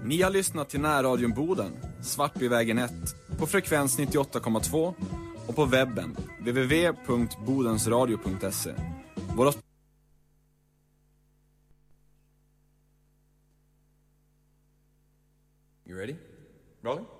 Ni har lyssnat till Närradion Boden, Svartbyvägen 1, på frekvens 98,2 och på webben www.bodensradio.se. Våra... You ready? Rolling?